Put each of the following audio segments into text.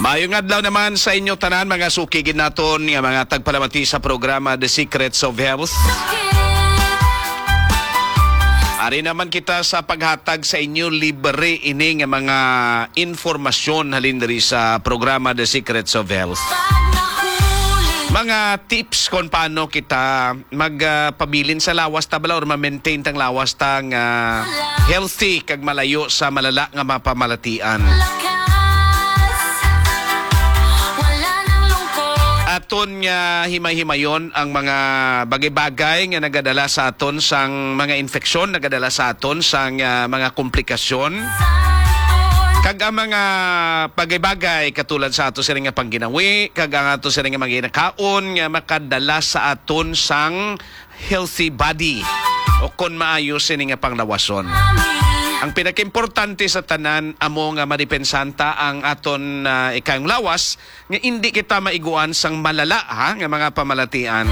Maayong adlaw naman sa inyo tanan mga sukigin naton nga mga tagpalamati sa programa The Secrets of Health. Ari naman kita sa paghatag sa inyo libre ini nga mga informasyon halin diri sa programa The Secrets of Health. Mga tips kung paano kita magpabilin sa lawas ta bala or ma-maintain tang lawas tang healthy kag malayo sa malala nga mapamalatian. Aton nga himay-himayon ang mga bagay-bagay nga nagadala sa aton sang mga infeksyon, nagadala sa aton sang mga komplikasyon. Kag ang mga bagay-bagay katulad sa ato sa nga pangginawi, kag ang ato sa nga maginakaon nga makadala sa aton sang healthy body o kon maayos sa nga panglawason. Ang pinaka-importante sa tanan amo nga madipensanta ang aton ikang lawas nga hindi kita maiguan sang malala nga mga pamalatian.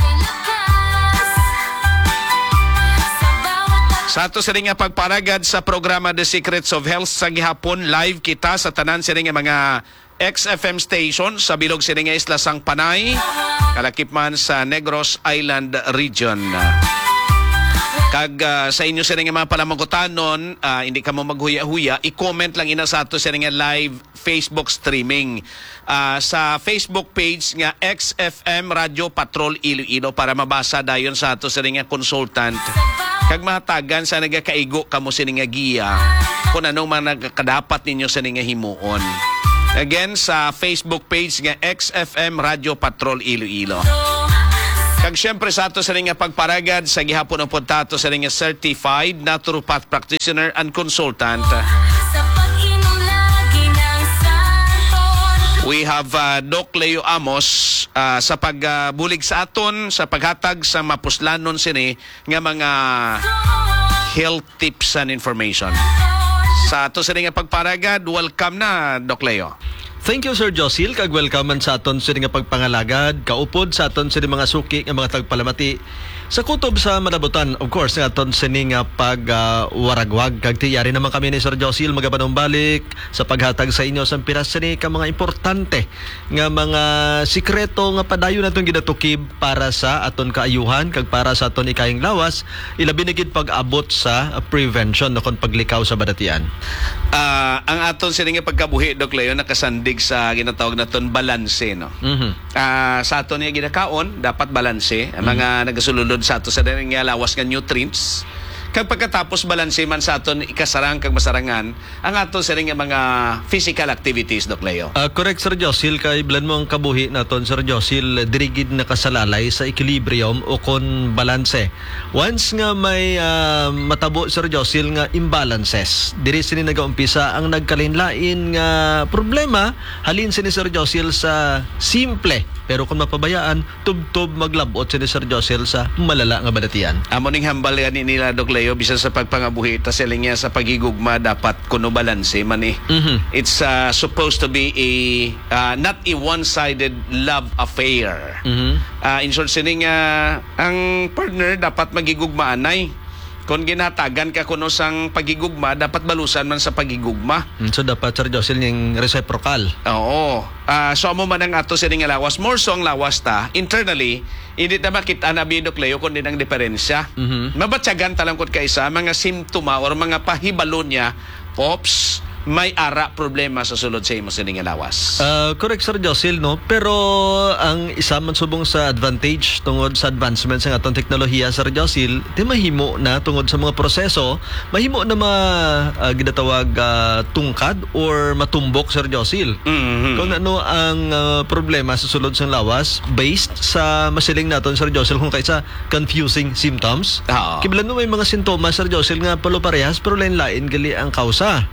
Sa ato sa nga pagparagad sa programa The Secrets of Health sa gihapon live kita sa tanan sa nga mga XFM station sa bilog sa nga isla sang Panay, kalakip man sa Negros Island region. Kag sa inyo sa nga mga palamangkutanon, hindi ka mo maghuya-huya, i-comment lang ina sa ato sa nga live Facebook streaming. Sa Facebook page nga XFM Radio Patrol Iloilo para mabasa dayon sa ato sa nga consultant. Kag mahatagan sa nagakaigo kamo sa nga giya kung anong mga nagkadapat ninyo sa nga himuon. Again, sa Facebook page nga XFM Radio Patrol Iloilo. Kag siyempre sa ato sa nga pagparagad sa gihapon ng puntato sa nga certified naturopath practitioner and consultant. We have Doc Leo Amos sa pagbulig sa aton sa paghatag sa mapuslanon sini nga mga health tips and information. Sa ato sa nga pagparagad, welcome na Doc Leo. Thank you, Sir Josil. Kag welcome man sa aton sa nga pagpangalagad, kaupod sa aton sa mga suki nga mga tagpalamati. Sa kutob sa manabutan, of course, nga aton sa nga pagwaragwag. Kag tiyari naman kami ni Sir Josil magabanong balik sa paghatag sa inyo sa pinas sa ka mga importante nga mga sikreto nga padayon naton gidatukib para sa aton kaayuhan kag para sa aton ikayong lawas, ilabi na gid pag-abot sa prevention nakon paglikaw sa badatian. Ang aton sa nga pagkabuhi, Doc Leo, nakasandig sa ginatawag naton balanse, no? Sa aton nga ginakaon dapat balanse ang mga nagasulod sa ato sa nga lawas nga nutrients. Kag pagkatapos balanse man sa aton ikasarang kag masarangan ang aton sa nga mga physical activities, Doc Leo. Correct, Sir Josil. Kay bilan mo ang kabuhi naton, Sir Josil, dirigid na kasalalay sa equilibrium o kon balanse. Once nga may matabo, Sir Josil, nga imbalances, diri sini nagaumpisa ang nagkalinlain nga problema halin sini, Sir Josil, sa simple pero kung mapabayaan tub-tub maglabot sini, Sir Josil, sa malala nga badatian. Amo ning hambal gani nila, Doc Leo, bisan sa pagpangabuhi ta sila nga sa pagigugma dapat kuno balanse man eh. It's supposed to be a not a one-sided love affair. In short, sini nga ang partner dapat magigugmaan ay. Kung ginatagan ka kuno sang pagigugma, dapat balusan man sa pagigugma. So dapat, Sir Josil, yung reciprocal. Oo. So amo man ang ato sining lawas. More so ang lawas ta internally, hindi na makita na Doc Leo kung din ang diferensya. Mabatsagan talang kung kaisa mga simptoma or mga pahibalo niya, pops, may ara problema sa sulod sa imo sining lawas. Correct, Sir Josil, no? Pero ang isa man subong sa advantage tungod sa advancement sa atong teknolohiya, Sir Josil, di mahimo na tungod sa mga proseso, mahimo na ginatawag tungkad or matumbok, Sir Josil. Kung ano ang problema sa sulod sa lawas based sa masiling naton, Sir Josil, kung kaysa confusing symptoms. Kibilan no may mga sintomas, Sir Josil, nga palo parehas pero lain-lain gali ang kausa.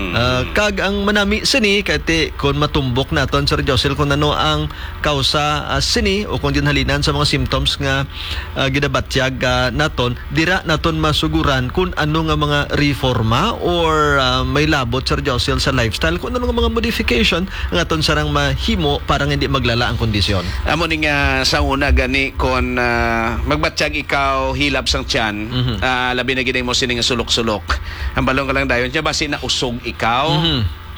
Kag ang manami sini kati kung matumbok naton, Sir Josil, kung ano ang kausa sini o kung dinhalinan sa mga symptoms nga gidabatyag naton, dira naton masuguran kung ano nga mga reforma or may labot, Sir Josil, sa lifestyle, kung ano nga mga modification nga aton sarang mahimo para hindi maglala ang kondisyon. Amo ning sa una gani kung magbatyag ikaw hilab sang tiyan, labi na gid mo sini nga sulok-sulok. Ang balong ka lang dayon siya basi na usog ikaw.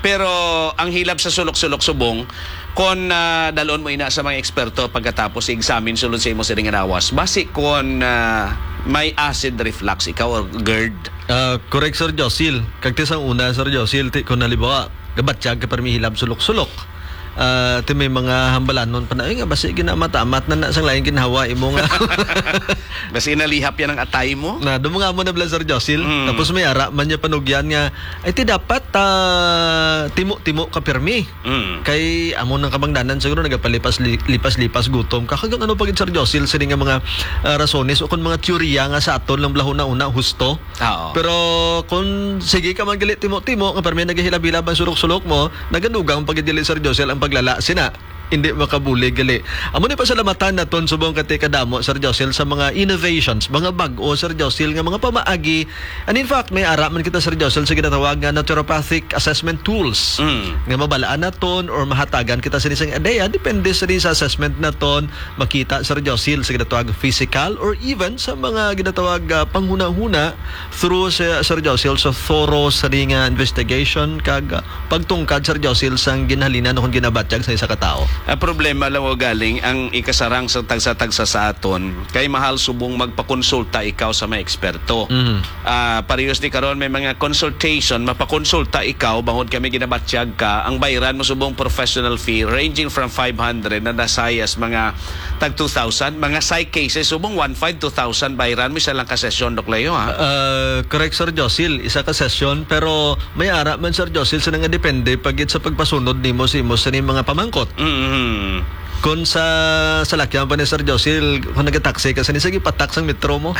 Pero ang hilab sa sulok-sulok subong, kung dalon mo ina sa mga eksperto pagkatapos i-examine sulod sa imo sa awas, basi kung may acid reflux ikaw or GERD. Correct, Sir Josil. Kagtisang una, Sir Josil, kung nalibawa, gabatsyag ka parang hilab sulok-sulok. Ito may mga hambalan nun pa na, nga basi ginamatamat na nasang lain ginhawa imo nga. Basi nalihap yan ang atay mo. Na doon nga mo na Sir Josil. Tapos may ara man niya panugyan nga, ay ti dapat timo ka pirmi. Kay amo ng kabangdanan siguro nagapalipas-lipas gutom. Kakagang ano pagid Sir Josil sini nga mga rasones o kung mga teorya nga sa aton lang blahon na una husto. Pero kung sige ka man gali timo nga pirmi nagahilab-hilab ang sulok-sulok mo, nagadugang pagid dili Sir Josil ang paglala sina hindi makabuli gali. Amo ni pasalamatan naton subong kati kadamo Sir Josil sa mga innovations, mga bag-o Sir Josil nga mga pamaagi. And in fact may ara man kita Sir Josil sa ginatawag nga naturopathic assessment tools. Nga mabalaan naton or mahatagan kita sa isang ideya depende sa assessment naton makita Sir Josil sa ginatawag physical or even sa mga ginatawag panghuna-huna through sa Sir Josil sa thorough sa nga investigation kag pagtungkad Sir Josil sang ginhalinan kung ginabatyag sa isa ka tao. Ang problema lang o galing, ang ikasarang sa tagsa-tagsa sa aton, kay mahal subong magpakonsulta ikaw sa mga eksperto. Parehas di karon may mga consultation, mapakonsulta ikaw, bangod kami ginabatyag ka, ang bayaran mo subong professional fee ranging from 500 na nasayas mga tag 2,000, mga psych cases subong 1,500, 2,000 bayaran mo isa lang ka sesyon, Dok Leo, ha? Correct, Sir Josil, isa ka sesyon, pero may ara man Sir Josil sa nga depende pagit sa pagpasunod nimo sa ni mga pamangkot. Kung sa lakyan pa ni Sir Josil, kung nag-taxi ka, sige pataks ang metro mo.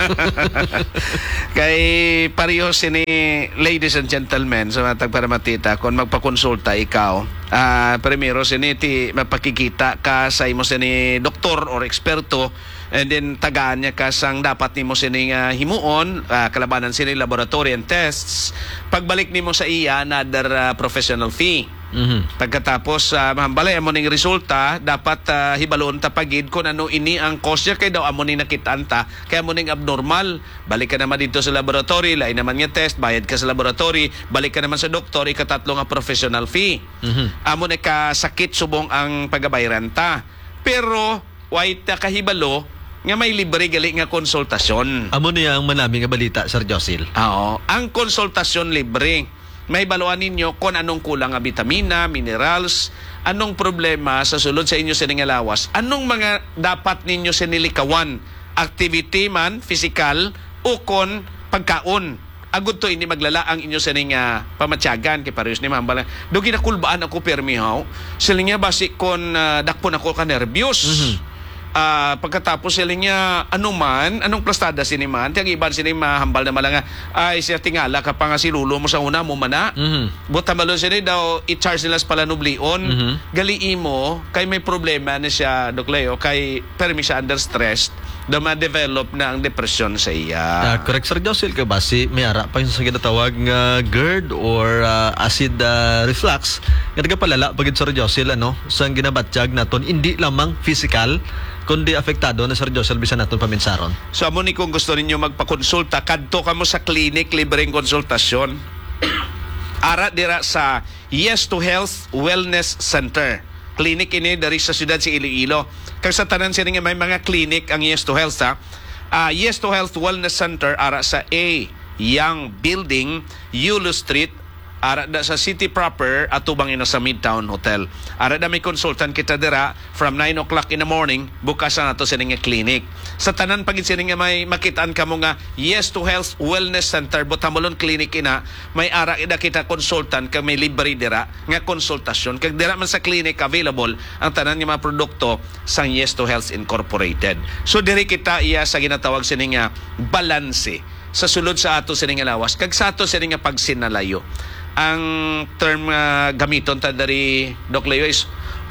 Kay pareho sini, ladies and gentlemen, sa mga tagparamatita, kung magpakonsulta ikaw, primero sini, mapakikita ka sa imo sini doktor or eksperto, and then tagaan niya ka sang dapat nimo sini himuon, kalabanan sini laboratory and tests. Pagbalik nimo sa iya, another professional fee. Pagkatapos mahambalay amo ning resulta dapat hibaloon ta pagid kung ano ini ang cause niya kay daw amo ning nakitaan ta kay amo ning abnormal, balik ka naman dito sa laboratory, lain naman nga test, bayad ka sa laboratory, balik ka naman sa doktor, ikatatlo nga professional fee. Amo na ka sakit subong ang pagabayaran ta, pero wait ta kahibalo nga may libre gali nga konsultasyon. Amo niya ang manami nga balita Sir Josil. Oo, ang konsultasyon libre. May baluan ninyo kung anong kulang nga vitamina, minerals, anong problema sa sulod sa inyo siningalawas, anong mga dapat ninyo sinilikawan, activity man, physical, o kon pagkaon. Agud to ini maglala ang inyo sining pamatyagan kay parehas ni Mambala. Do ginakulbaan ako permihaw, sila nga basi kon dakpon ako ka nervyos. Pagkatapos sila niya anong plastada siniman tiyang iban sini mahambal na malanga ay siya tingala ka pa nga silulo mo sa una mo mana buta malon sila daw i-charge nila sa palanublion gali mo kay may problema na siya Dok Leo kay permi siya under stress daw ma-develop na ang depression sa iya. Correct Sir Josil ka basi may ara pa yung sa ginatawag nga GERD or acid reflux nga nagapalala pagid Sir Josil sa ginabatyag naton hindi lamang physical kundi apektado na Sir Josil bisan naton paminsaron. So amo ni kung gusto ninyo magpakonsulta kadto kamo sa clinic, libreng konsultasyon. Ara dira sa Yes to Health Wellness Center. Clinic ini dari sa siyudad si Iloilo. Kag sa tanan siya nga may mga clinic ang Yes to Health Yes to Health Wellness Center ara sa A Young Building, Yulo Street, ara da sa city proper atubang ina sa Midtown Hotel. Ara da may consultant kita dira from 9 o'clock in the morning bukas na nato sining clinic. Sa tanan pagid sining may makitaan kamo nga Yes to Health Wellness Center Botamolon Clinic ina may ara ida kita consultant kag may libre dira nga konsultasyon kag dira man sa clinic available ang tanan nga mga produkto sang Yes to Health Incorporated. So diri kita iya sa ginatawag sining balanse sa sulod sa ato sining lawas kag sa ato sining pagsinalayo. Ang term gamiton ta dari Dok Leo is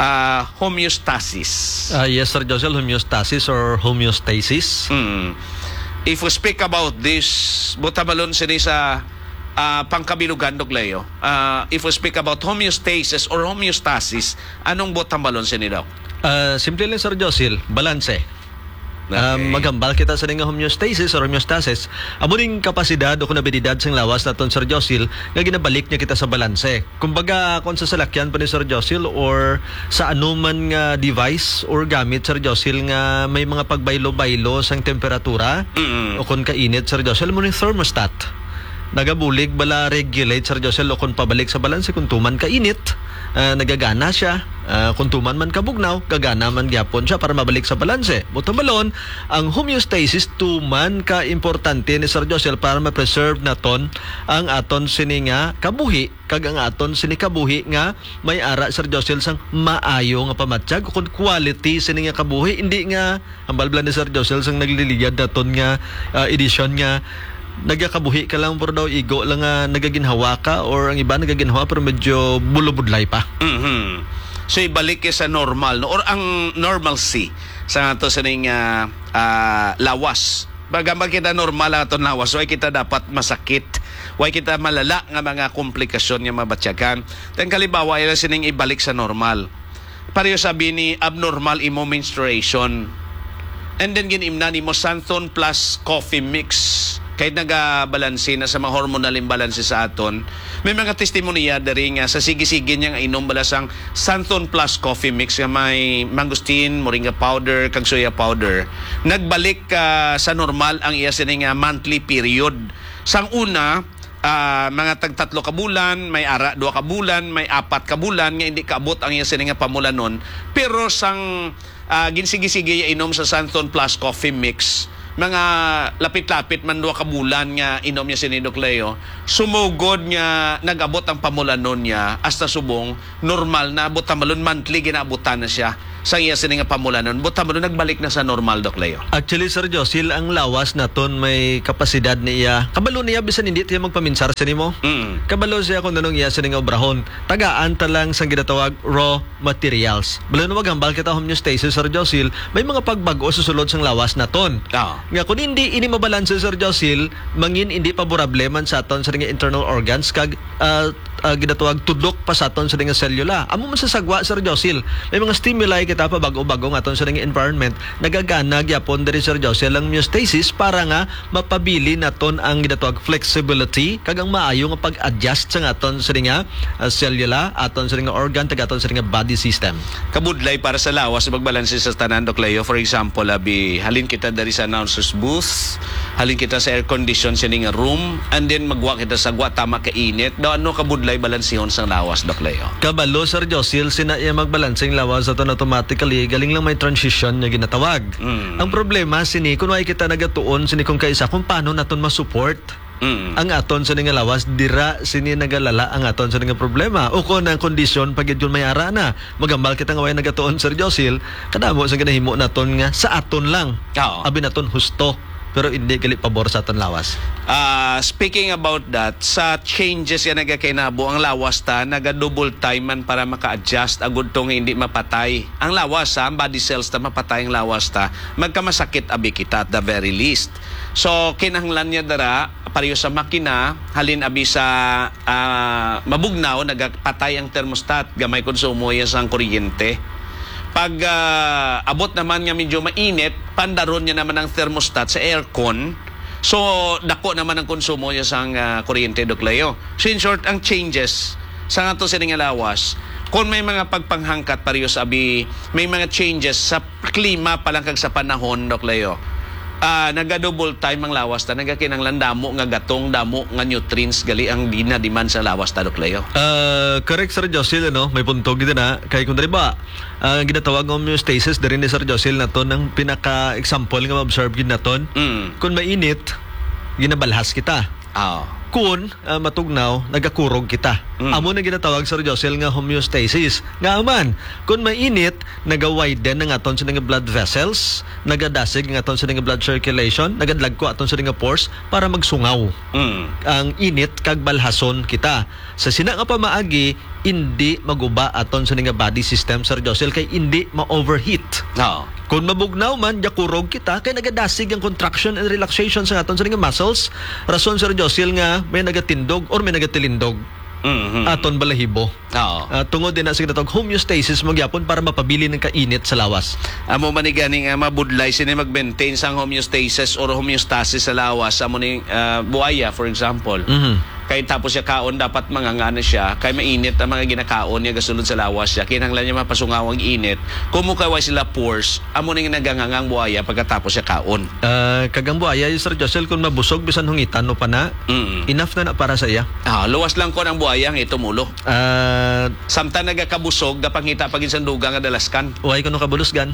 homeostasis. Yes Sir Josil, homeostasis or homeostasis. If we speak about this, butamalon sini sa pangkabilugan Dok Leo. If we speak about homeostasis or homeostasis, anong butamalon sini daw? Simple lang Sir Josil, balanse. Okay. Maghambal kita sa nga homeostasis or homeostasis. Amo ning kapasidad o kung abilidad sang lawas naton Sir Josil nga ginabalik niya kita sa balanse. Kumbaga kung sa salakyan pa ni Sir Josil or sa anuman nga device or gamit Sir Josil nga may mga pagbaylo-baylo sang temperatura o kung kainit Sir Josil mo ning thermostat. Nagabulig bala regulate Sir Josil o kung pabalik sa balanse kung tuman kainit, nagagana siya. Kung tuman man kabugnaw, gagana man gyapon siya para mabalik sa balanse. Buto balon, ang homeostasis tuman ka importante ni Sir Josil para ma-preserve naton ang aton sini nga kabuhi kag ang aton sini kabuhi nga may ara Sir Josil sang maayo nga pamatsyag kung quality sini nga kabuhi hindi nga ang balblan ni Sir Josil sang nagliligad naton nga edisyon nga nagakabuhi ka lang pero daw igo lang nga nagaginhawa ka or ang iba nagaginhawa pero medyo bulubudlay pa. So ibalik sa normal no or ang normalcy sa ato sa ning lawas. Bagamba kita normal ang aton lawas, way kita dapat masakit, way kita malala nga mga komplikasyon nga mabatyagan. Teng kalibawa ila sining ibalik sa normal. Pareho sabi ni abnormal imo menstruation. And then ginimna ni mo Santon plus coffee mix. Kahit nagabalanse na sa mga hormonal imbalance sa aton, may mga testimonya dari nga sa sige-sige niya nga inom balasang Santon plus coffee mix nga may mangosteen, moringa powder, kag soya powder. Nagbalik sa normal ang iya sining monthly period. Sang una, mga tag 3 ka bulan, may ara 2 ka bulan, may 4 ka bulan nga hindi kaabot ang iya sining pamulanon. Pero sang ginsige-sige inom sa Santon plus coffee mix, mga lapit-lapit man 2 ka bulan nga inom niya si Doc Leo, sumugod nga nag-abot ang pamulanon niya hasta subong normal na abot tamalon monthly ginaabutan na siya sa iya sini nga pamulanon but tamalon nagbalik na sa normal Doc Leo. Actually Sir Josil ang lawas naton may kapasidad niya kabalo niya bisan hindi tiya magpaminsar sa nimo. Kabalo siya kung nanong iya sini nga obrahon tagaan ta lang sang ginatawag raw materials. Balo na maghambal kita homeostasis Sir Josil may mga pagbag-o sa sulod sang lawas naton. Nga kung hindi ini mabalanse Sir Josil mangin hindi paborable man sa aton sa nga internal organs kag ginatawag tudok pa sa aton sa nga selula. Amo man sa sagwa Sir Josil may mga stimuli kita pa bago-bago nga aton sa nga environment nagagana gyapon diri Sir Josil ang homeostasis para nga mapabili naton ang ginatawag flexibility kag ang maayo nga pag-adjust sa aton sa nga selula aton sa nga organ tag aton sa nga body system. Kabudlay para sa lawas magbalanse sa tanan Doc Leo. For example, halin kita dari sa announcer's booth, halin kita sa air condition sa nga room, and then magwa kita sa gwa tama ka init. Daw ano kabudlay balansihon sa lawas Doc Leo. Kabalo Sir Josil sina iya magbalansing lawas aton automatically galing lang may transition nga ginatawag. Ang problema sini kun way kita nagatuon sini kung kaisa kung paano naton ma-support ang aton sa nga lawas dira sini nagalala ang aton sa nga problema o kung ang kondisyon pag yun may ara na magambal kita nga way nagatuon Sir Josil kadamo sa ginahimo naton nga sa aton lang. Abi naton husto pero hindi gali pabor sa aton lawas. Speaking about that, sa changes nga nagakainabo ang lawas ta naga-double time man para maka-adjust agud tong hindi mapatay. Ang lawas ang body cells ta mapatay ang lawas ta magkamasakit abi kita at the very least. So kinahanglan niya dara pareho sa makina halin abi sa mabugnaw nagapatay ang thermostat gamay konsumo ya sang kuryente. Pag abot naman nga medyo mainit, pandaron niya naman ang thermostat sa aircon. So, dako naman ang konsumo niya sa kuryente Doc Leo. So, in short, ang changes sa nga to sa nga lawas, kung may mga pagpanghangkat pareho sa abi, may mga changes sa klima palang kag sa panahon Doc Leo. Naga-double time ang lawas ta nagakinanglan damo nga gatong damo nga nutrients gali ang demand sa lawas ta Doc Leo. Correct Sir Josil no may punto gid na kay kun diri ba ginatawag nga homeostasis diri ni Sir Josil naton ang pinaka example nga ma-observe gid naton kun mainit ginabalhas kita. Kun matugnaw nagakurog kita. Amo na ginatawag Sir Josil nga homeostasis. Nga man kun mainit naga-widen ang aton sa nga blood vessels, nagadasig ang aton sa nga blood circulation, nagadlagko aton sa nga pores para magsungaw. Ang init kag balhason kita. Sa sina nga pamaagi hindi maguba aton sa nga body system Sir Josil kay hindi ma-overheat. Kung mabugnaw man, yakurog kita, kaya nagadasig ang contraction and relaxation sa aton sa nga muscles. Rason Sir Josil nga may nagatindog or may nagatilindog. aton balahibo. Oo. Tungod din na sa ginatawag homeostasis magyapon para mapabili ng kainit sa lawas. Amo man ni ganing mabudlay sini mag-maintain sang homeostasis or homeostasis sa lawas amo ni buaya for example. Kay tapos siya kaon dapat mangangana siya kay mainit ang mga ginakaon niya gasulod sa lawas siya kinahanglan niya mapasungawang init kumukaway sila pores amo ning nagangangang buaya pagkatapos siya kaon. Kagang buaya Sir Josel kung mabusog bisan hungitan no pa na enough na para sa iya. Luwas lang ko ng buaya ang itumulo. Samtang nagakabusog gapangita pagin sa dugang nga dalaskan. Uy kuno kabulusgan.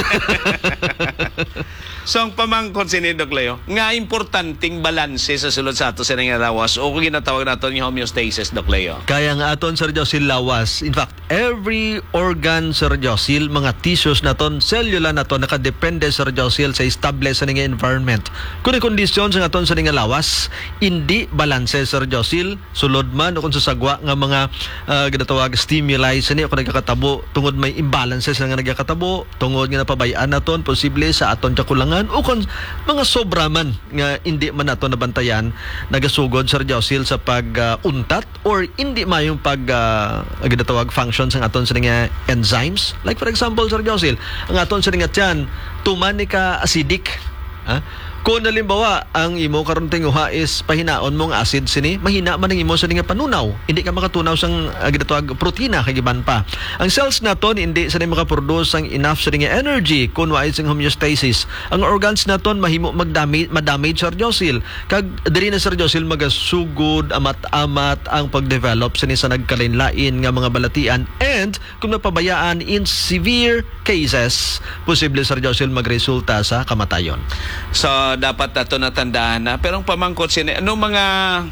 So ang pamangkon sini Doc Leo nga importanteng balanse sa sulod sa ato sa nga lawas o kung ginatawag naton yung homeostasis Doc Leo. Kaya nga aton Sir Josil lawas. In fact, every organ Sir Josil, mga tissues naton, cellular naton nakadepende Sir Josil sa establish sa nga environment. Kung ang kondisyon sa aton sa nga lawas, hindi balanse Sir Josil, sulod man o kung sa sagwa nga mga ginatawag stimuli sa niya kung nagkakatabo tungod may imbalance sa nga nagkakatabo, tungod nga napabayaan naton posible sa aton kakulangan o kung mga sobra man nga hindi man naton nabantayan nagasugod Sir Josil sa pag-untat or hindi mayong ginatawag functions ang aton sa nga enzymes. Like for example, Sir Josil, ang aton sa nga tiyan, tumanika acidic. Kung halimbawa ang imo karon tinguha is pahinaon mong acid sini, mahina man ang imo sa nga panunaw. Hindi ka makatunaw sang ginatawag protina kay giban pa. Ang cells naton hindi sa makaproduce ang enough sa nga energy kun wa sing homeostasis. Ang organs naton mahimo madamage Sir Josil. Kag diri na Sir Josil magasugod amat-amat ang pagdevelop sini sa nagkalain-lain nga mga balatian and kung napabayaan in severe cases, posible Sir Josil magresulta sa kamatayon. So dapat nato natandaan na pero ang pamangkot sini ano mga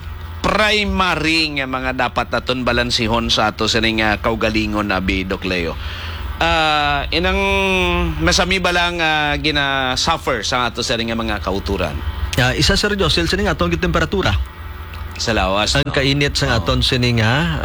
primary nga mga dapat naton balansihon sa ato sa nga kaugalingon abi Doc Leo. Inang masami ba lang gina-suffer sa ato sa nga mga kauturan? Isa Sir Josil sa nga atong temperatura. Sa lawas. Ang kainit sa aton sini nga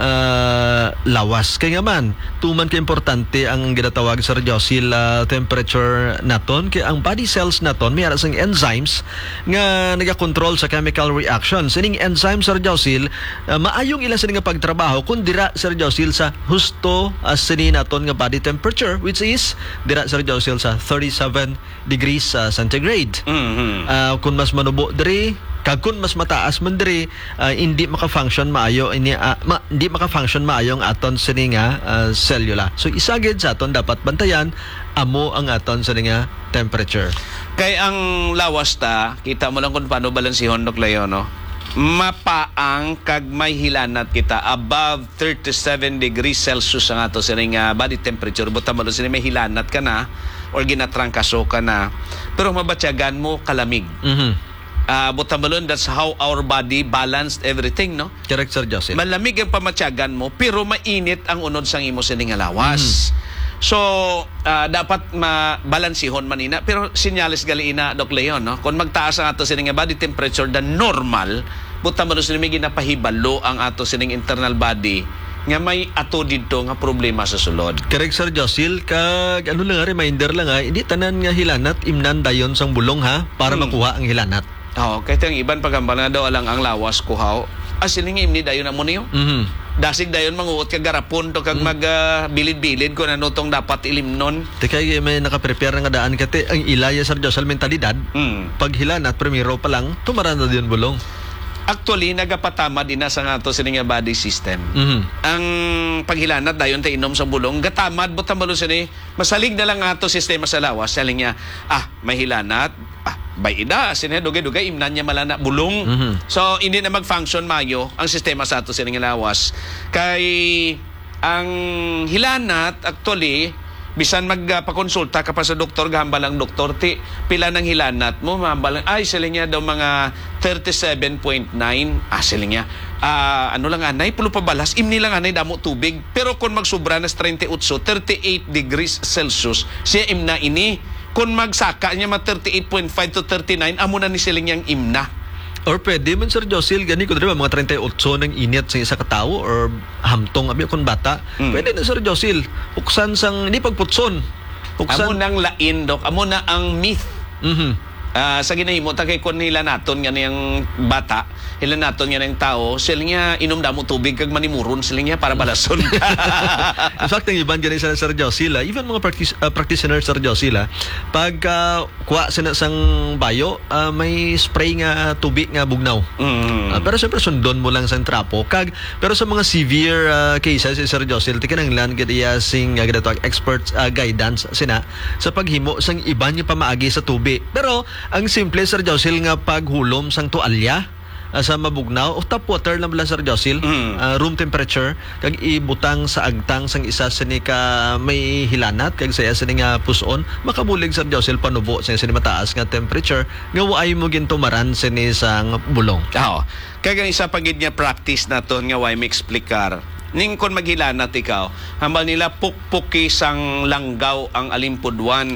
lawas. Kaya nga man, tuman ka importante ang ginatawag Sir Josil temperature naton. Kaya ang body cells naton, may arasang enzymes nga nagakontrol sa chemical reaction. Sining enzymes Sir Josil, maayong ilang sini nga pagtrabaho kung dira Sir Josil sa husto sini naton nga body temperature which is dira Sir Josil sa 37 degrees centigrade. Kung mas manubo diri kag kun mas mataas man diri hindi maka-function maayo hindi maka-function maayo ang aton sini nga cellula. So isagid sa aton dapat bantayan amo ang aton sini nga temperature. Kay ang lawas ta kita mo lang kung paano balansihon Doc Leo no. Mapaang kag may hilanat kita above 37 degrees Celsius ang ato sini nga body temperature buta mo sini may hilanat ka na or ginatrangkaso ka na pero mabatyagan mo kalamig. Butamalon, that's how our body balanced everything, no? Correct, Sir Joseph. Malamig ang pamatyagan mo, pero mainit ang unod sang imo sining lawas. So, dapat mabalansihon manina, pero sinyalis gali ina, Doc Leon, no? Kung magtaas ang ato sining body temperature than normal, butamalon sining may ginapahibalo ang ato sining internal body, nga may ato dito nga problema sa sulod. Correct, Sir Josil. Kag ano lang reminder lang hindi tanan nga hilanat imnan dayon sang bulong para makuha ang hilanat. Kaya ang iban pagambal nga daw alang ang lawas kuhaw. Sining imni dayon na mo niyo. Dasig dayon manguot kag garapon to kag magbilid-bilid kung ano tong dapat ilimnon. Kaya may nakaprepare nga daan kati ang ilaya Sir Josil mentalidad. Pag hilanat primero pa lang tumaran na diyon bulong. Actually, nagapatama din na sa ato sining body system. Ang paghilanat dayon ta inom sa bulong, gatamad buta malo sini, masalig na lang ato sistema sa lawas. Saling niya, may hilanat, bay ida, sini dugay-dugay imnan niya malana bulong. So, hindi na mag-function mayo ang sistema sa ato sining lawas. Kay ang hilanat actually bisan magpakonsulta ka pa sa doktor, gahambal ang doktor, pila ng hilanat mo, mahambal, sila niya daw mga 37.9, sila niya, ano lang anay, pulo pabalas, imni lang anay, damo tubig, pero kung magsubra na 38 degrees Celsius, siya imna ini, kung magsaka niya mga 38.5 to 39, amo na ni sila niyang imna. Or pwede man Sir Josil gani ko diba mga 38 ng init sa isa ka tawo or hamtong abi kun bata. Pwede na Sir Josil. Uksan sang hindi pagputson. Amo nang lain Dok, amo na ang myth. Sa ginahimo ta kay kun hila naton nga niyang bata, hila naton nga ng tao, sila nga inom damo tubig kag manimuron sila nga para balason. In fact, ang iban ganun sa Sir Josila, even mga practitioners Sir Josila, pag kuha sila sang bayo, may spray nga tubig nga bugnaw. Pero syempre sundon mo lang sa trapo. Pero sa mga severe cases, Sir Josil, tikinanglan gadiya sing expert guidance sina sa paghimo sang iban nga pamaagi sa tubig. Pero ang simple Sir Josil nga paghulom sang tualya sa mabugnaw o tap water lang lang Sir Josil, room temperature kag ibutang sa agtang sang isa sini ka may hilanat kag saya sini nga puson makabulig Sir Josil panubo sa sini mataas nga temperature nga waay mo gintumaran sini sang bulong. Kaya isa pagid nga practice naton nga way mi-explicar. Ning kon maghilanat ikaw, hambal nila pukpuki sang langgaw ang alimpudwan.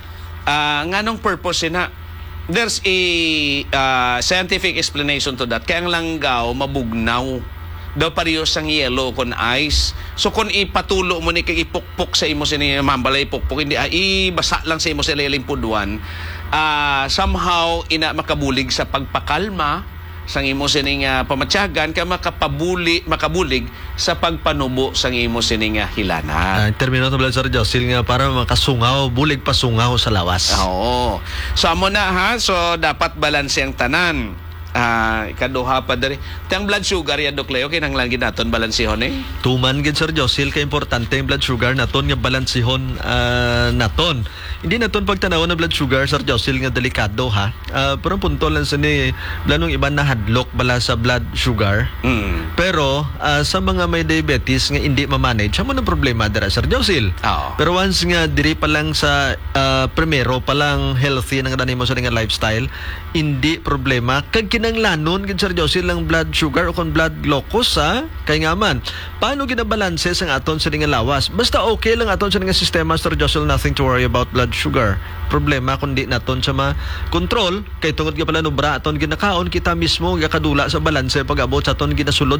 Nganong purpose na? There's a scientific explanation to that. Kaya ang langgaw mabugnaw daw pareho sang yellow kon ice. So kung ipatulo mo ni kay ipukpok sa imo sini mambalay ipukpok hindi ibasa lang sa imo sa limpudwan, somehow ina makabulig sa pagpakalma sang imo sining pamatyagan ka makabulig sa pagpanubo sang imo sining hilana. Termino to Sir Josil nga para makasungaw, bulig pasungaw sa lawas. Oo. So amo na ha, so dapat balanse ang tanan. Ikaduha pa dari. Tang blood sugar ya Dok Leo kinahanglan gid naton balansehon Tuman gid Sir Josil kay importante ang blood sugar naton nga balansehon naton. Hindi naton pagtanaw na blood sugar Sir Josil nga delikado ha. Pero ang punto lang sa ni blanong iban na hadlok bala sa blood sugar. Pero sa mga may diabetes nga hindi ma-manage, amo na problema dira Sir Josil. Pero once nga diri pa lang sa primero pa lang healthy nang ganani mo sa nga lifestyle, hindi problema kag kinanglanon gid Sir Josil lang blood sugar o kon blood glucose kay nga man paano ginabalanse sang aton sa nga lawas basta okay lang aton sa nga sistema Sir Josil, nothing to worry about blood sugar. Problema kundi naton sa ma-control kay tungod nga pala nubra aton ginakaon kita mismo gakadula sa balanse pag abot sa aton ginasulod